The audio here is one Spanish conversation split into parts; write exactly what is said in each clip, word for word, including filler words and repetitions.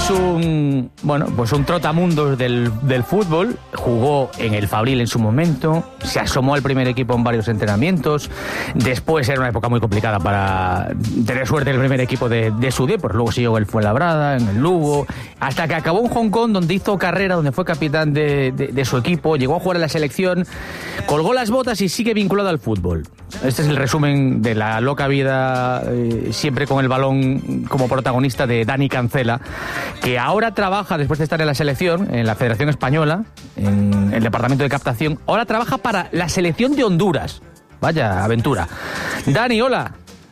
es un, bueno, pues un trotamundos del, del fútbol. Jugó en el Fabril en su momento, se asomó al primer equipo en varios entrenamientos. Después era una época muy complicada para tener suerte en el primer equipo de, de su Depor. Luego siguió en el Fuenlabrada, en el Lugo, hasta que acabó en Hong Kong, donde hizo carrera, donde fue capitán de, de, de su equipo. Llegó a jugar en la selección, colgó las botas y sigue vinculado al fútbol. Este es el resumen de la loca vida, eh, siempre con el balón como protagonista, de Dani Cancela, que ahora trabaja, después de estar en la selección, en la Federación Española, en el departamento de captación, ahora trabaja para la selección de Honduras. Vaya aventura. Dani, hola.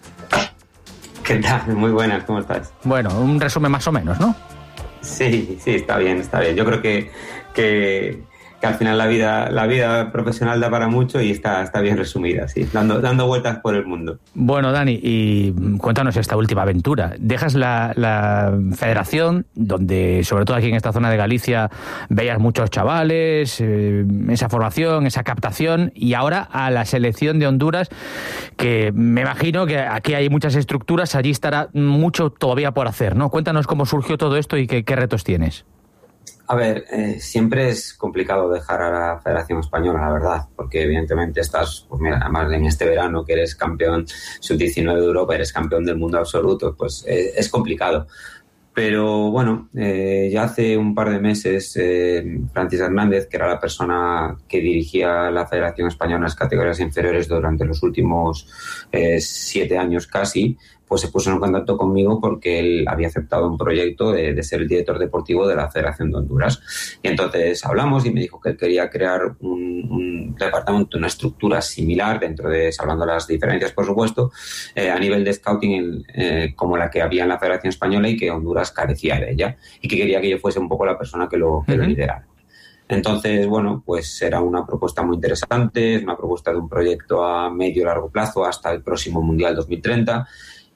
¿Qué tal? Muy buenas, ¿cómo estás? Bueno, un resumen más o menos, ¿no? Sí, sí, está bien, está bien. Yo creo que, que, que al final la vida, la vida profesional da para mucho y está, está bien resumida, sí, dando, dando vueltas por el mundo. Bueno, Dani, y cuéntanos esta última aventura. Dejas la, la federación, donde, sobre todo aquí en esta zona de Galicia, veías muchos chavales, eh, esa formación, esa captación, y ahora a la selección de Honduras, que me imagino que aquí hay muchas estructuras, allí estará mucho todavía por hacer, ¿no? Cuéntanos cómo surgió todo esto y qué, qué retos tienes. A ver, eh, siempre es complicado dejar a la Federación Española, la verdad, porque evidentemente estás, pues mira, además en este verano que eres campeón sub diecinueve de Europa, eres campeón del mundo absoluto, pues eh, es complicado. Pero bueno, eh, ya hace un par de meses eh, Francis Hernández, que era la persona que dirigía la Federación Española en las categorías inferiores durante los últimos eh, siete años casi, pues se puso en contacto conmigo porque él había aceptado un proyecto de, de ser el director deportivo de la Federación de Honduras. Y entonces hablamos y me dijo que él quería crear un, un departamento, una estructura similar dentro de, salvando las diferencias, por supuesto, eh, a nivel de scouting eh, como la que había en la Federación Española y que Honduras carecía de ella. Y que quería que yo fuese un poco la persona que lo, que uh-huh. lo liderara. Entonces, bueno, pues era una propuesta muy interesante, es una propuesta de un proyecto a medio y largo plazo hasta el próximo Mundial dos mil treinta.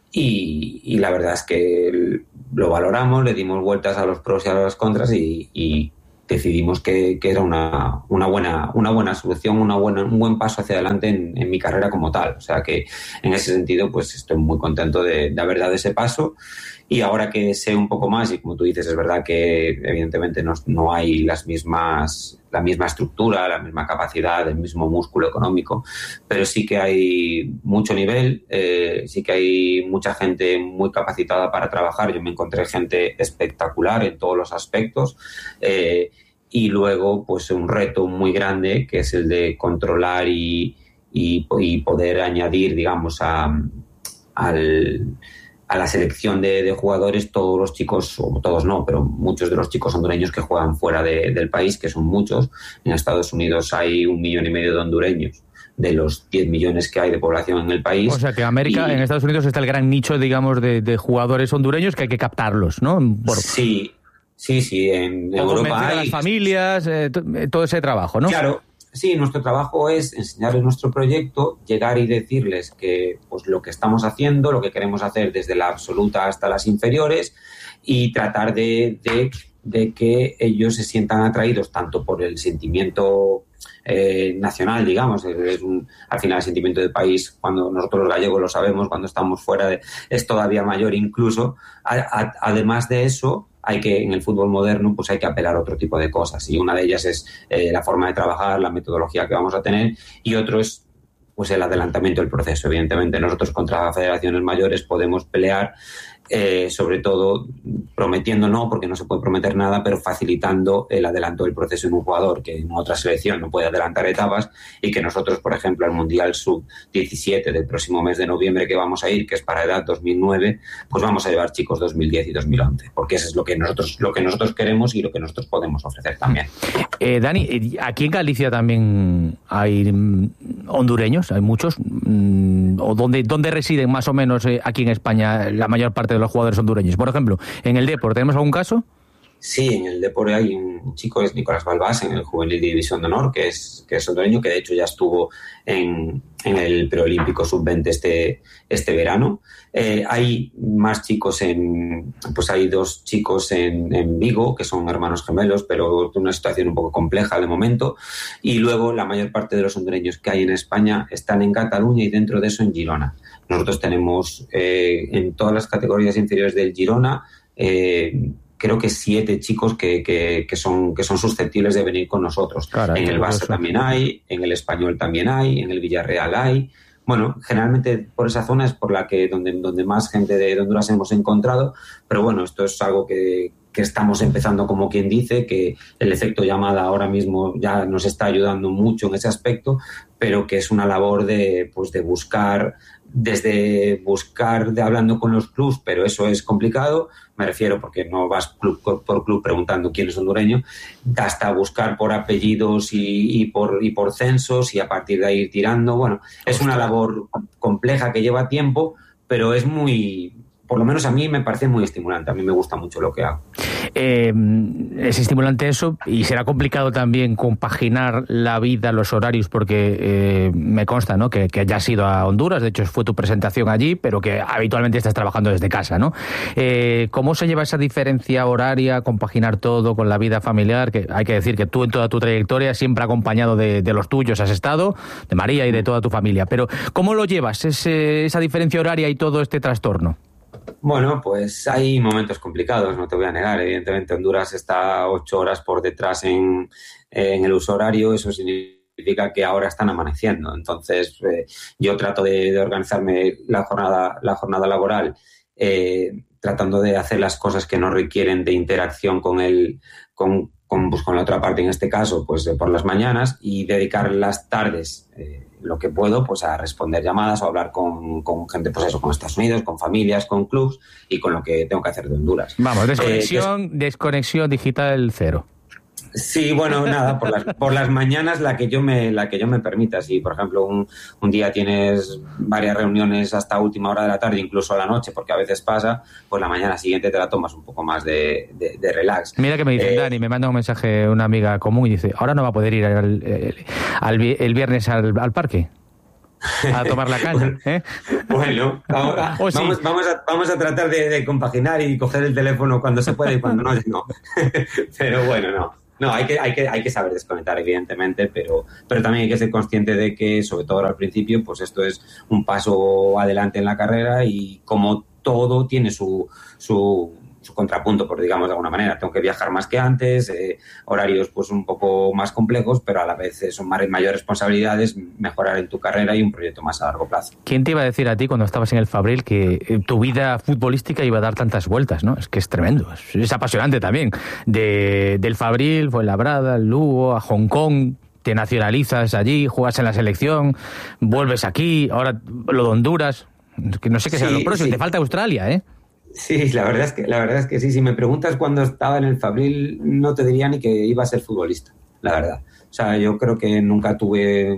Y, y la verdad es que lo valoramos, le dimos vueltas a los pros y a los contras y, y decidimos que, que era una, una, buena, una buena solución, una buena, un buen paso hacia adelante en, en mi carrera como tal. O sea que en ese sentido pues estoy muy contento de, de haber dado ese paso. Y ahora que sé un poco más, y como tú dices, es verdad que evidentemente no, no hay las mismas, la misma estructura, la misma capacidad, el mismo músculo económico, pero sí que hay mucho nivel, eh, sí que hay mucha gente muy capacitada para trabajar. Yo me encontré gente espectacular en todos los aspectos, eh, y luego pues un reto muy grande que es el de controlar y, y, y poder añadir, digamos, a, al... a la selección de, de jugadores, todos los chicos, o todos no, pero muchos de los chicos hondureños que juegan fuera de, del país, que son muchos. En Estados Unidos hay un millón y medio de hondureños, de los diez millones que hay de población en el país. O sea que América, y, en Estados Unidos está el gran nicho, digamos, de, de jugadores hondureños que hay que captarlos, ¿no? Por... Sí, sí, sí, en o Europa hay... a las familias, eh, todo ese trabajo, ¿no? Claro. Sí, nuestro trabajo es enseñarles nuestro proyecto, llegar y decirles que pues lo que estamos haciendo, lo que queremos hacer desde la absoluta hasta las inferiores, y tratar de, de, de que ellos se sientan atraídos tanto por el sentimiento eh, nacional, digamos, es un, al final el sentimiento del país, cuando nosotros los gallegos lo sabemos, cuando estamos fuera de, es todavía mayor incluso. A, a, además de eso, hay que, en el fútbol moderno, pues hay que apelar a otro tipo de cosas, y una de ellas es eh, la forma de trabajar, la metodología que vamos a tener, y otro es pues el adelantamiento del proceso. Evidentemente nosotros contra federaciones mayores podemos pelear, eh, sobre todo prometiendo no, porque no se puede prometer nada, pero facilitando el adelanto del proceso en un jugador que en otra selección no puede adelantar etapas, y que nosotros, por ejemplo, al Mundial sub diecisiete del próximo mes de noviembre que vamos a ir, que es para edad dos mil nueve, pues vamos a llevar chicos dos mil diez y dos mil once, porque eso es lo que nosotros, lo que nosotros queremos y lo que nosotros podemos ofrecer también. Eh, Dani, aquí en Galicia también hay hondureños, hay muchos, o ¿dónde, dónde residen más o menos eh, aquí en España la mayor parte de los jugadores hondureños? Por ejemplo, en el Depor, ¿tenemos algún caso? Sí, en el Depor hay un chico, es Nicolás Balbás, en el Juvenil de División de Honor, que es, que es hondureño, que de hecho ya estuvo en, en el preolímpico sub veinte este, este verano. Eh, hay más chicos en, pues hay dos chicos en, en Vigo, que son hermanos gemelos, pero de una situación un poco compleja de momento. Y luego la mayor parte de los hondureños que hay en España están en Cataluña y dentro de eso en Girona. Nosotros tenemos eh, en todas las categorías inferiores del Girona, eh, creo que siete chicos que, que, que, son, que son susceptibles de venir con nosotros. Caray, en el Barça también hay, en el Español también hay, en el Villarreal hay. Bueno, generalmente por esa zona es por la que donde, donde más gente de Honduras hemos encontrado, pero bueno, esto es algo que, que estamos empezando, como quien dice, que el efecto llamada ahora mismo ya nos está ayudando mucho en ese aspecto, pero que es una labor de, pues de buscar, desde buscar de hablando con los clubs, pero eso es complicado, me refiero porque no vas club por club preguntando quién es hondureño, hasta buscar por apellidos y, y, por, y por censos y a partir de ahí ir tirando. Bueno, es una labor compleja que lleva tiempo, pero es muy... por lo menos a mí me parece muy estimulante, a mí me gusta mucho lo que hago. Eh, es estimulante eso y será complicado también compaginar la vida, los horarios, porque eh, me consta, ¿no?, que, que ya has ido a Honduras, de hecho fue tu presentación allí, pero que habitualmente estás trabajando desde casa, ¿no? Eh, ¿Cómo se lleva esa diferencia horaria, compaginar todo con la vida familiar? Que hay que decir que tú en toda tu trayectoria siempre acompañado de, de los tuyos has estado, de María y de toda tu familia, pero ¿cómo lo llevas, ese, esa diferencia horaria y todo este trastorno? Bueno, pues hay momentos complicados, no te voy a negar. Evidentemente Honduras está ocho horas por detrás en, en el uso horario, eso significa que ahora están amaneciendo. Entonces eh, yo trato de, de organizarme la jornada, la jornada laboral eh, tratando de hacer las cosas que no requieren de interacción con el, con, con, pues, con la otra parte, en este caso, pues eh, por las mañanas, y dedicar las tardes eh, lo que puedo, pues a responder llamadas o hablar con, con gente, pues eso, con Estados Unidos, con familias, con clubs y con lo que tengo que hacer de Honduras. Vamos, desconexión, eh, des... desconexión digital cero. Sí, bueno, nada, por las, por las mañanas la que yo me, la que yo me permita. Si, por ejemplo, un, un día tienes varias reuniones hasta última hora de la tarde, incluso a la noche, porque a veces pasa, pues la mañana siguiente te la tomas un poco más de, de, de relax. Mira que me dice, eh, Dani, me manda un mensaje una amiga común y dice, ahora no va a poder ir al, el, al, el viernes al, al parque a tomar la caña, ¿eh? Bueno, vamos, oh, sí. vamos, vamos, a, vamos a tratar de, de compaginar y coger el teléfono cuando se puede y cuando no, no. Pero bueno, no. No, hay que, hay que, hay que saber desconectar, evidentemente, pero, pero también hay que ser consciente de que, sobre todo ahora al principio, pues esto es un paso adelante en la carrera y como todo tiene su, su, su contrapunto, por digamos de alguna manera. Tengo que viajar más que antes, eh, horarios pues un poco más complejos, pero a la vez son mayores responsabilidades, mejorar en tu carrera y un proyecto más a largo plazo. ¿Quién te iba a decir a ti cuando estabas en el Fabril que tu vida futbolística iba a dar tantas vueltas, ¿no? Es que es tremendo, es, es apasionante también. De, del Fabril, Fuenlabrada, Lugo, a Hong Kong, te nacionalizas allí, juegas en la selección, vuelves aquí, ahora lo de Honduras, que no sé qué será sí, lo próximo, sí. Te falta Australia, ¿eh? Sí, la verdad es que la verdad es que sí. Si me preguntas cuándo estaba en el Fabril, no te diría ni que iba a ser futbolista, la verdad. O sea, yo creo que nunca tuve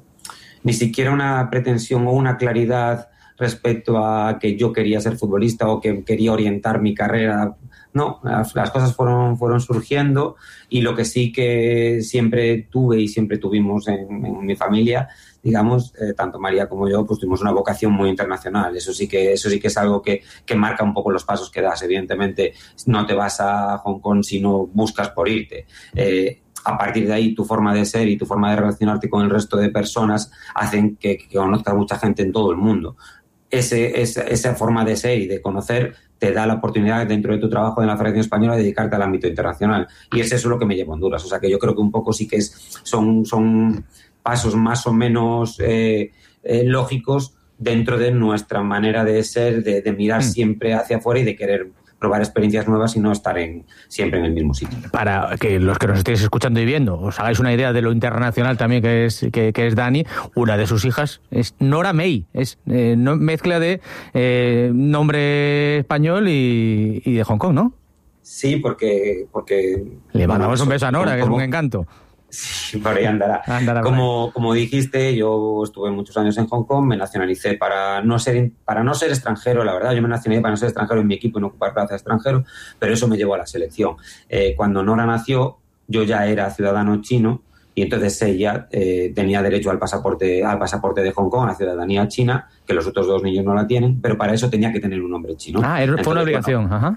ni siquiera una pretensión o una claridad respecto a que yo quería ser futbolista o que quería orientar mi carrera. No, las, las cosas fueron, fueron surgiendo y lo que sí que siempre tuve y siempre tuvimos en, en mi familia, digamos, eh, tanto María como yo, pues tuvimos una vocación muy internacional. Eso sí que, eso sí que es algo que, que marca un poco los pasos que das. Evidentemente, no te vas a Hong Kong si no buscas por irte. Eh, a partir de ahí, tu forma de ser y tu forma de relacionarte con el resto de personas hacen que, que conozcas mucha gente en todo el mundo. Ese, esa, esa forma de ser y de conocer te da la oportunidad dentro de tu trabajo en la Federación Española de dedicarte al ámbito internacional. Y es eso lo que me lleva a Honduras. O sea que yo creo que un poco sí que es, son, son pasos más o menos eh, eh, lógicos dentro de nuestra manera de ser, de, de mirar mm. siempre hacia afuera y de querer probar experiencias nuevas y no estar en, siempre en el mismo sitio. Para que los que nos estéis escuchando y viendo os hagáis una idea de lo internacional también que es que, que es Dani, una de sus hijas es Nora May, es eh, no, mezcla de eh, nombre español y, y de Hong Kong, ¿no? Sí, porque... porque le mandamos bueno, un beso a Nora, que es un encanto. Sí, por ahí andará. andará como, como dijiste, yo estuve muchos años en Hong Kong, me nacionalicé para no ser para no ser extranjero, la verdad, yo me nacionalicé para no ser extranjero en mi equipo y no ocupar plaza de extranjero, pero eso me llevó a la selección. Eh, cuando Nora nació, yo ya era ciudadano chino y entonces ella eh, tenía derecho al pasaporte, al pasaporte de Hong Kong, a la ciudadanía china, que los otros dos niños no la tienen, pero para eso tenía que tener un nombre chino. Ah, era, entonces, fue una obligación, bueno, ajá.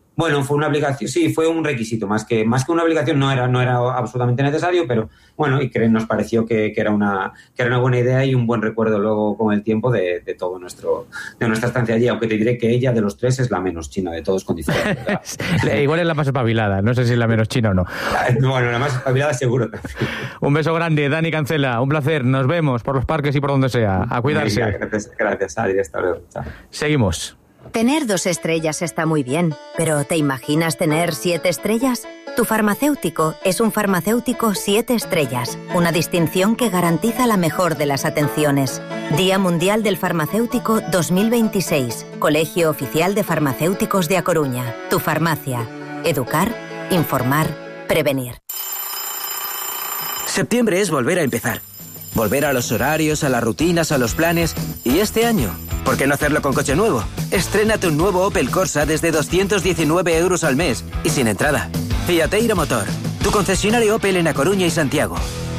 Bueno, fue una obligación, sí, fue un requisito, más que más que una obligación, no era no era absolutamente necesario, pero bueno, y que nos pareció que, que era una que era una buena idea y un buen recuerdo luego con el tiempo de, de todo nuestro de nuestra estancia allí, aunque te diré que ella de los tres es la menos china de todos con diferencia. Igual es la más espabilada, no sé si es la menos china o no. Bueno, la más espabilada seguro. Un beso grande, Dani Cancela, un placer, nos vemos por los parques y por donde sea, a cuidarse. Venga, gracias, gracias, Adri, hasta luego. Chao. Seguimos. Tener dos estrellas está muy bien, pero ¿te imaginas tener siete estrellas? Tu farmacéutico es un farmacéutico siete estrellas, una distinción que garantiza la mejor de las atenciones. Día Mundial del Farmacéutico dos mil veintiséis, Colegio Oficial de Farmacéuticos de A Coruña. Tu farmacia. Educar, informar, prevenir. Septiembre es volver a empezar. Volver a los horarios, a las rutinas, a los planes. Y este año, ¿por qué no hacerlo con coche nuevo? Estrénate un nuevo Opel Corsa desde doscientos diecinueve euros al mes y sin entrada. Fiateiro Motor, tu concesionario Opel en A Coruña y Santiago.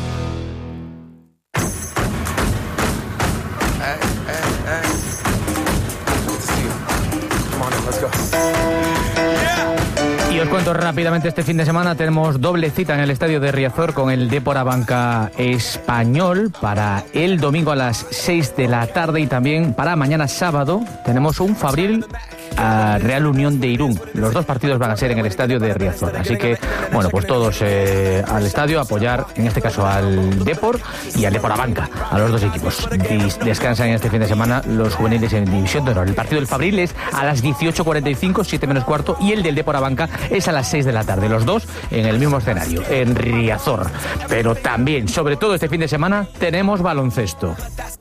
Y os cuento rápidamente, este fin de semana tenemos doble cita en el estadio de Riazor con el Depor Abanca Español para el domingo a las seis de la tarde y también para mañana sábado tenemos un Fabril a Real Unión de Irún. Los dos partidos van a ser en el estadio de Riazor, así que bueno, pues todos eh, al estadio a apoyar en este caso al Depor y al Depor Abanca, a los dos equipos. Des- descansan en este fin de semana los juveniles en División de Honor. El partido del Fabril es a las dieciocho cuarenta y cinco, siete menos cuarto, y el del Depor Abanca es a las seis de la tarde, los dos en el mismo escenario, en Riazor. Pero también, sobre todo este fin de semana, tenemos baloncesto.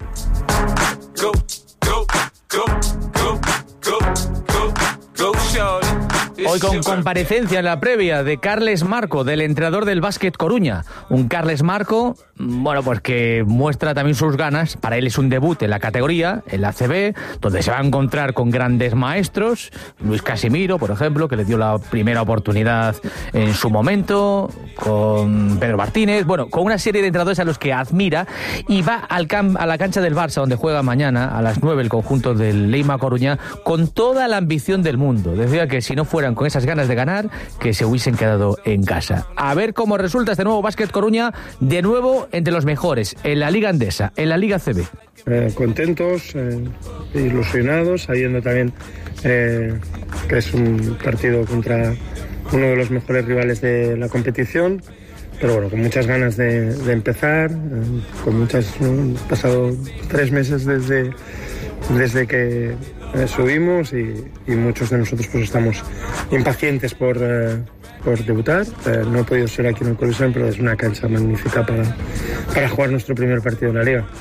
Go, go, go, go, go, go, go, shorty. Hoy con comparecencia en la previa de Carles Marco, del entrenador del Básquet Coruña. Un Carles Marco, bueno, pues que muestra también sus ganas. Para él es un debut en la categoría, en la A C B, donde se va a encontrar con grandes maestros. Luis Casimiro, por ejemplo, que le dio la primera oportunidad en su momento, con Pedro Martínez, bueno, con una serie de entrenadores a los que admira, y va al cam- a la cancha del Barça, donde juega mañana a las nueve el conjunto del Leima Coruña, con toda la ambición del mundo. Decía que si no fueran con esas ganas de ganar, que se hubiesen quedado en casa. A ver cómo resulta este nuevo Básquet Coruña, de nuevo entre los mejores, en la Liga Endesa, en la Liga A C B. Eh, contentos, eh, ilusionados, sabiendo también eh, que es un partido contra uno de los mejores rivales de la competición, pero bueno, con muchas ganas de, de empezar, eh, con muchas, ¿no? Han pasado tres meses desde, desde que eh, subimos y, y muchos de nosotros pues estamos impacientes por, eh, por debutar. Eh, no he podido ser aquí en el Coliseo, pero es una cancha magnífica para, para jugar nuestro primer partido en la Liga.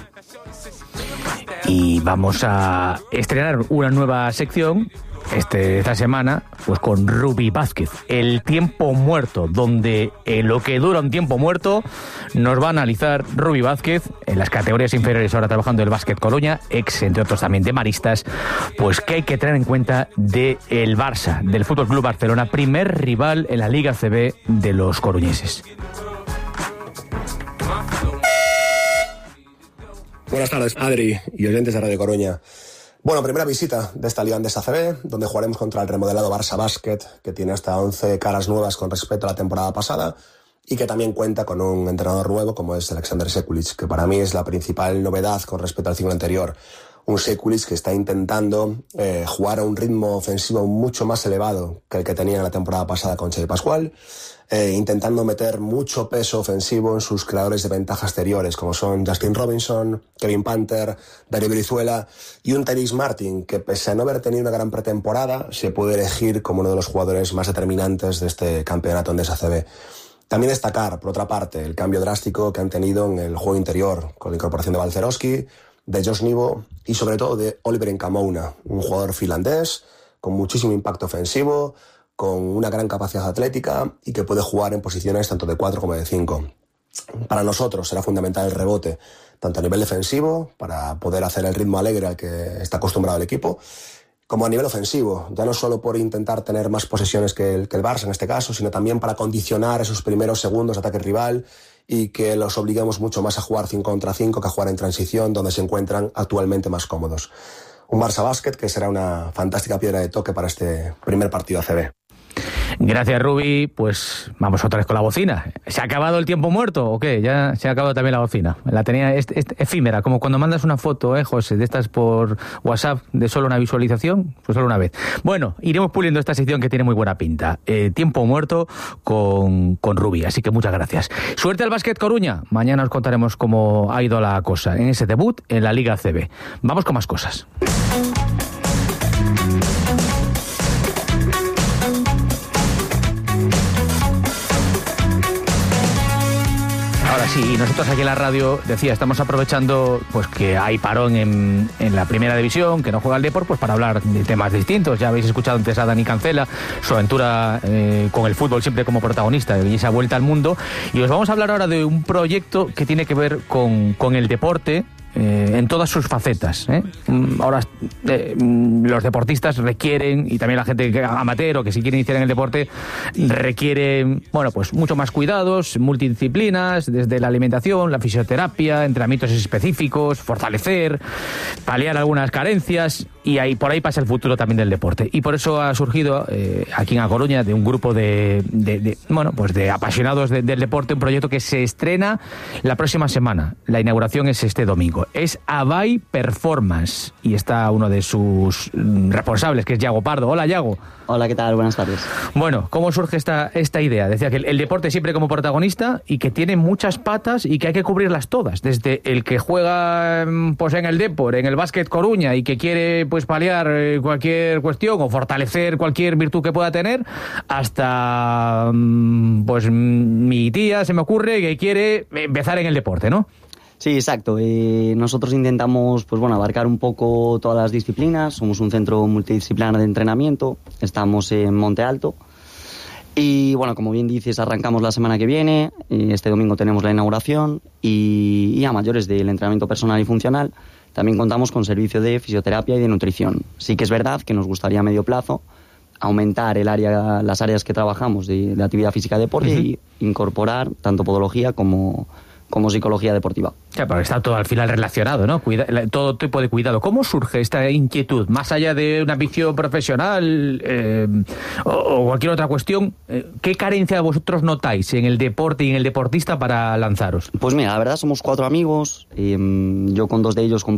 Y vamos a estrenar una nueva sección este, esta semana, pues con Rubi Vázquez, el tiempo muerto, donde en lo que dura un tiempo muerto nos va a analizar Rubi Vázquez en las categorías inferiores, ahora trabajando en el Básquet Coruña, ex entre otros también de Maristas, pues que hay que tener en cuenta del Barça, del Fútbol Club Barcelona, primer rival en la Liga C B de los coruñeses. Buenas tardes, Adri y oyentes de Radio Coruña. Bueno, primera visita de esta Liga Endesa C B, donde jugaremos contra el remodelado Barça Basket, que tiene hasta once caras nuevas con respecto a la temporada pasada y que también cuenta con un entrenador nuevo como es Alexander Sekulic, que para mí es la principal novedad con respecto al ciclo anterior. Un Sekulic que está intentando eh, jugar a un ritmo ofensivo mucho más elevado que el que tenía en la temporada pasada con Xavi Pascual, eh, intentando meter mucho peso ofensivo en sus creadores de ventaja exteriores, como son Justin Robinson, Kevin Panther, Darío Brizuela y un Tyrese Martin, que pese a no haber tenido una gran pretemporada, se puede elegir como uno de los jugadores más determinantes de este campeonato Endesa C B. También destacar, por otra parte, el cambio drástico que han tenido en el juego interior, con la incorporación de Balcerowski, de Josh Nivo y sobre todo de Oliver Nkamhoua, un jugador finlandés con muchísimo impacto ofensivo, con una gran capacidad atlética y que puede jugar en posiciones tanto de cuatro como de cinco. Para nosotros será fundamental el rebote, tanto a nivel defensivo, para poder hacer el ritmo alegre al que está acostumbrado el equipo, como a nivel ofensivo, ya no solo por intentar tener más posesiones que el, que el Barça en este caso, sino también para condicionar esos primeros segundos de ataque rival y que los obliguemos mucho más a jugar cinco contra cinco que a jugar en transición, donde se encuentran actualmente más cómodos. Un Barça Basket que será una fantástica piedra de toque para este primer partido A C B. Gracias, Rubi. Pues vamos otra vez con la bocina. ¿Se ha acabado el tiempo muerto o qué? Ya se ha acabado también la bocina. La tenía es, es, efímera, como cuando mandas una foto, ¿eh, José? De estas por WhatsApp de solo una visualización, pues solo una vez. Bueno, iremos puliendo esta sección que tiene muy buena pinta. Eh, tiempo muerto con, con Rubi, así que muchas gracias. Suerte al Básquet Coruña. Mañana os contaremos cómo ha ido la cosa en ese debut en la Liga A C B. Vamos con más cosas. Ahora sí, nosotros aquí en la radio, decía, estamos aprovechando pues que hay parón en, en la primera división, que no juega el Depor, pues para hablar de temas distintos. Ya habéis escuchado antes a Dani Cancela, su aventura eh, con el fútbol siempre como protagonista y esa vuelta al mundo. Y os vamos a hablar ahora de un proyecto que tiene que ver con, con el deporte, Eh, en todas sus facetas, ¿eh? Ahora eh, los deportistas requieren, y también la gente amateur o que si quiere iniciar en el deporte, requiere, bueno, pues mucho más cuidados, multidisciplinas, desde la alimentación, la fisioterapia, entrenamientos específicos, fortalecer, paliar algunas carencias, y ahí por ahí pasa el futuro también del deporte. Y por eso ha surgido eh, aquí en A Coruña de un grupo de, de, de bueno, pues de apasionados de, del deporte, un proyecto que se estrena la próxima semana. La inauguración es este domingo. Es Abai Performance y está uno de sus responsables, que es Yago Pardo. Hola, Yago. Hola, ¿qué tal? Buenas tardes. Bueno, ¿cómo surge esta, esta idea? Decía que el, el deporte siempre como protagonista y que tiene muchas patas y que hay que cubrirlas todas. Desde el que juega pues, en el Depor, en el Básquet Coruña y que quiere pues paliar cualquier cuestión o fortalecer cualquier virtud que pueda tener, hasta pues mi tía, se me ocurre, que quiere empezar en el deporte, ¿no? Sí, exacto. Eh, nosotros intentamos pues bueno, abarcar un poco todas las disciplinas. Somos un centro multidisciplinar de entrenamiento. Estamos en Monte Alto. Y bueno, como bien dices, arrancamos la semana que viene. Este domingo tenemos la inauguración. Y, y a mayores del entrenamiento personal y funcional, también contamos con servicio de fisioterapia y de nutrición. Sí que es verdad que nos gustaría a medio plazo aumentar el área, las áreas que trabajamos de, de actividad física y deporte, uh-huh, y incorporar tanto podología como... como psicología deportiva. Claro, pero está todo al final relacionado, ¿no? Cuida, todo tipo de cuidado. ¿Cómo surge esta inquietud? Más allá de una ambición profesional eh, o, o cualquier otra cuestión, eh, ¿qué carencia vosotros notáis en el deporte y en el deportista para lanzaros? Pues mira, la verdad somos cuatro amigos. Eh, yo con dos de ellos comparto